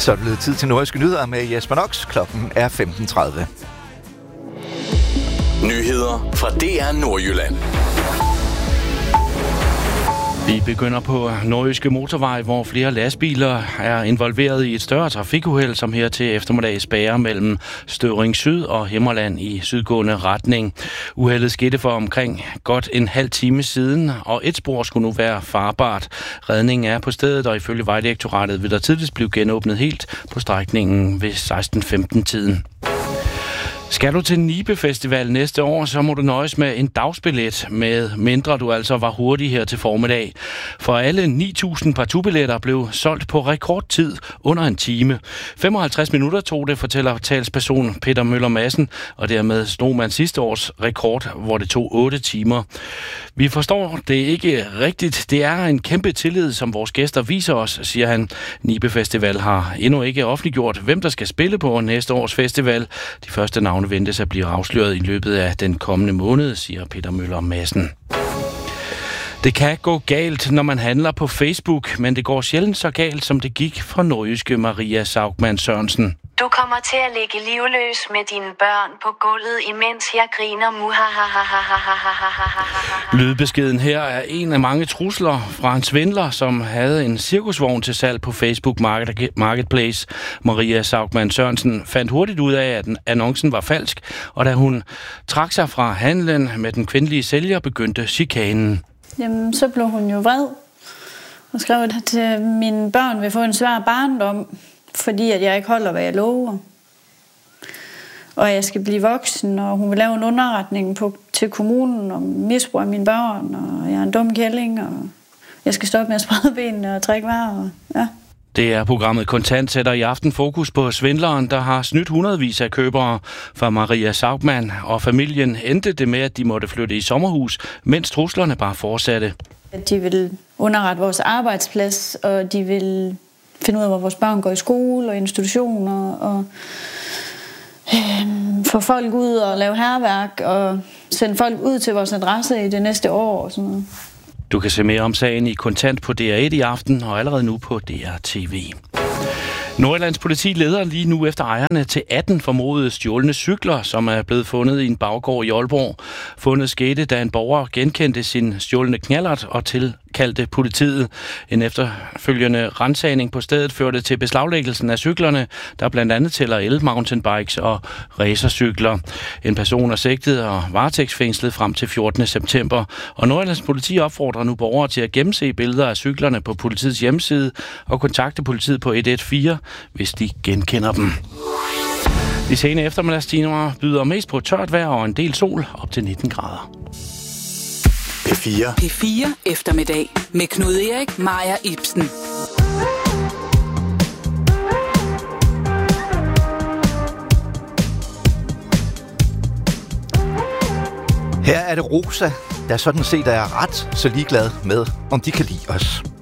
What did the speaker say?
Så er det blevet tid til Nordjyske Nyheder med Jesper Nox. Klokken er 15:30. Nyheder fra DR Nordjylland. Vi begynder på Nordjyske Motorvej, hvor flere lastbiler er involveret i et større trafikuheld, som her til eftermiddag spærrer mellem Støvring Syd og Himmerland i sydgående retning. Uheldet skete for omkring godt en halv time siden, og et spor skulle nu være farbart. Redningen er på stedet, og ifølge Vejdirektoratet vil der tidligst blive genåbnet helt på strækningen ved 16:15-tiden. Skal du til Nibe Festival næste år, så må du nøjes med en dagsbillet, med mindre du altså var hurtig her til formiddag. For alle 9.000 partubilletter blev solgt på rekordtid under en time. 55 minutter tog det, fortæller talsperson Peter Møller Madsen, og dermed slog man sidste års rekord, hvor det tog 8 timer. Vi forstår det ikke rigtigt. Det er en kæmpe tillid, som vores gæster viser os, siger han. Nibe Festival har endnu ikke offentliggjort, hvem der skal spille på næste års festival. De første navne ventes at blive afsløret i løbet af den kommende måned, siger Peter Møller Madsen. Det kan gå galt, når man handler på Facebook, men det går sjældent så galt, som det gik for nordjyske Maria Saugmann Sørensen. Du kommer til at ligge livløs med dine børn på gulvet, imens jeg griner muhahahahahahahahahaha. Lydbeskeden her er en af mange trusler fra en svindler, som havde en cirkusvogn til salg på Facebook Marketplace. Maria Saugmann Sørensen fandt hurtigt ud af, at annoncen var falsk, og da hun trak sig fra handlen med den kvindelige sælger, begyndte chikanen. Jamen, så blev hun jo vred og skrev, at mine børn vil få en svær barndom, fordi at jeg ikke holder, hvad jeg lover. Og jeg skal blive voksen, og hun vil lave en underretning til kommunen om misbrug af mine børn, og jeg er en dum kælling, og jeg skal stoppe med at sprede benene og trække varer. Ja. Det er programmet Kontant sætter i aften fokus på svindleren, der har snydt hundredvis af købere. For Maria Saugmann og familien endte det med, at de måtte flytte i sommerhus, mens truslerne bare fortsatte. De vil underrette vores arbejdsplads, og de vil finde ud af, hvor vores børn går i skole og institutioner, og få folk ud og lave hærværk, og sende folk ud til vores adresse i det næste år og sådan noget. Du kan se mere om sagen i Kontant på DR1 i aften, og allerede nu på DR TV. Nordjyllands politi leder lige nu efter ejerne til 18 formodede stjålne cykler, som er blevet fundet i en baggård i Aalborg. Fundet skete, da en borger genkendte sin stjålne knallert og tilkaldte politiet. En efterfølgende ransagning på stedet førte til beslaglæggelsen af cyklerne, der blandt andet tæller el-mountainbikes og racercykler. En person er sigtet og varetægtsfængslet frem til 14. september. Og Nordjyllands politi opfordrer nu borgere til at gennemse billeder af cyklerne på politiets hjemmeside og kontakte politiet på 114, hvis de genkender dem. De sene eftermiddagstimer byder mest på tørt vejr og en del sol op til 19 grader. P4 eftermiddag med Knud Erik, Maja Ibsen. Her er det Rosa, der sådan set er ret så ligeglad med, om de kan lide os.